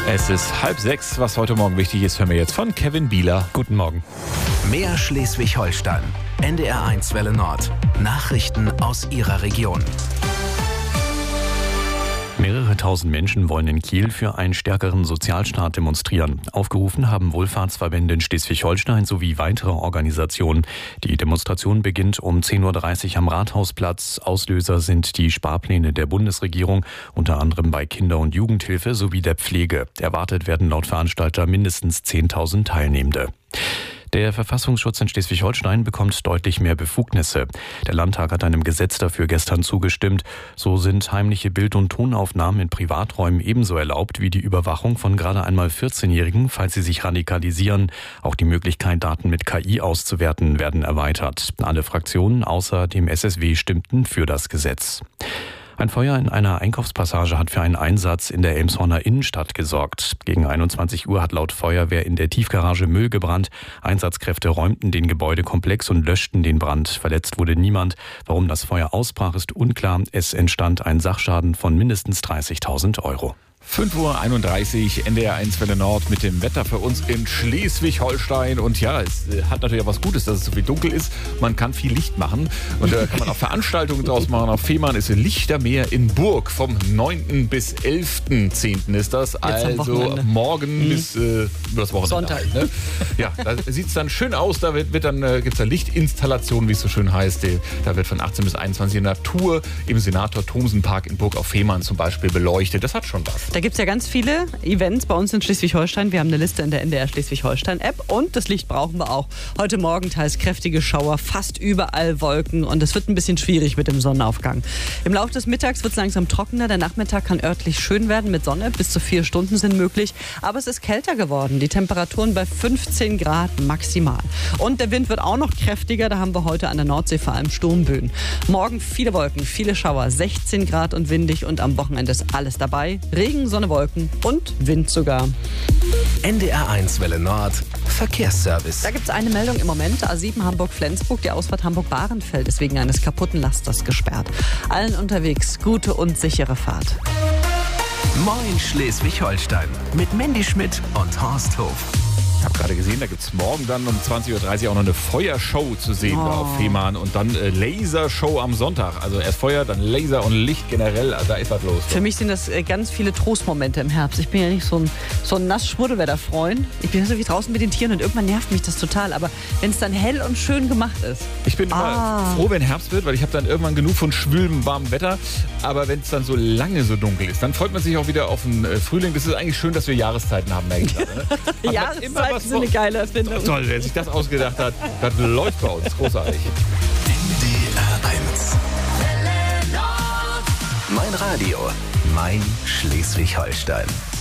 Es ist 5:30. Was heute Morgen wichtig ist, hören wir jetzt von Kevin Bieler. Guten Morgen. Mehr Schleswig-Holstein. NDR1 Welle Nord. Nachrichten aus Ihrer Region. Mehrere tausend Menschen wollen in Kiel für einen stärkeren Sozialstaat demonstrieren. Aufgerufen haben Wohlfahrtsverbände in Schleswig-Holstein sowie weitere Organisationen. Die Demonstration beginnt um 10.30 Uhr am Rathausplatz. Auslöser sind die Sparpläne der Bundesregierung, unter anderem bei Kinder- und Jugendhilfe sowie der Pflege. Erwartet werden laut Veranstalter mindestens 10.000 Teilnehmende. Der Verfassungsschutz in Schleswig-Holstein bekommt deutlich mehr Befugnisse. Der Landtag hat einem Gesetz dafür gestern zugestimmt. So sind heimliche Bild- und Tonaufnahmen in Privaträumen ebenso erlaubt wie die Überwachung von gerade einmal 14-Jährigen, falls sie sich radikalisieren. Auch die Möglichkeit, Daten mit KI auszuwerten, werden erweitert. Alle Fraktionen außer dem SSW stimmten für das Gesetz. Ein Feuer in einer Einkaufspassage hat für einen Einsatz in der Elmshorner Innenstadt gesorgt. Gegen 21 Uhr hat laut Feuerwehr in der Tiefgarage Müll gebrannt. Einsatzkräfte räumten den Gebäudekomplex und löschten den Brand. Verletzt wurde niemand. Warum das Feuer ausbrach, ist unklar. Es entstand ein Sachschaden von mindestens 30.000 Euro. 5.31 Uhr, NDR1 Welle Nord mit dem Wetter für uns in Schleswig-Holstein. Und ja, es hat natürlich auch was Gutes, dass es so viel dunkel ist. Man kann viel Licht machen und da kann man auch Veranstaltungen draus machen. Auf Fehmarn ist Lichtermeer in Burg vom 9. bis 11.10. ist das. Also morgen bis über das Wochenende. Sonntag. Ne? Ja, da sieht es dann schön aus. Da gibt es dann Lichtinstallationen, wie es so schön heißt. Da wird von 18 bis 21 in Natur im Senator-Thomsen-Park in Burg auf Fehmarn zum Beispiel beleuchtet. Das hat schon was. Da gibt es ja ganz viele Events bei uns in Schleswig-Holstein. Wir haben eine Liste in der NDR Schleswig-Holstein-App und das Licht brauchen wir auch. Heute Morgen teils kräftige Schauer, fast überall Wolken und es wird ein bisschen schwierig mit dem Sonnenaufgang. Im Laufe des Mittags wird es langsam trockener. Der Nachmittag kann örtlich schön werden mit Sonne. Bis zu 4 Stunden sind möglich. Aber es ist kälter geworden. Die Temperaturen bei 15 Grad maximal. Und der Wind wird auch noch kräftiger. Da haben wir heute an der Nordsee vor allem Sturmböen. Morgen viele Wolken, viele Schauer, 16 Grad und windig und am Wochenende ist alles dabei. Regen, Sonne, Wolken und Wind sogar. NDR1 Welle Nord. Verkehrsservice. Da gibt es eine Meldung im Moment. A7 Hamburg-Flensburg. Die Ausfahrt Hamburg-Bahrenfeld ist wegen eines kaputten Lasters gesperrt. Allen unterwegs gute und sichere Fahrt. Moin Schleswig-Holstein. Mit Mandy Schmidt und Horst Hof. Ich habe gerade gesehen, da gibt es morgen dann um 20.30 Uhr auch noch eine Feuershow zu sehen da auf Fehmarn und dann Lasershow am Sonntag. Also erst Feuer, dann Laser und Licht generell, also da ist was los. Für mich sind das ganz viele Trostmomente im Herbst. Ich bin ja nicht so ein Nass-Schmuddelwetter-Freund. Ich bin so wie draußen mit den Tieren und irgendwann nervt mich das total. Aber wenn es dann hell und schön gemacht ist. Ich bin immer froh, wenn Herbst wird, weil ich habe dann irgendwann genug von schwülem, warmem Wetter. Aber wenn es dann so lange so dunkel ist, dann freut man sich auch wieder auf den Frühling. Das ist eigentlich schön, dass wir Jahreszeiten haben, merke ich gerade. Ne? Jahreszeiten sind eine geile Erfindung. Toll, wer sich das ausgedacht hat, das läuft bei uns. Großartig. NDR1. Mein Radio. Mein Schleswig-Holstein.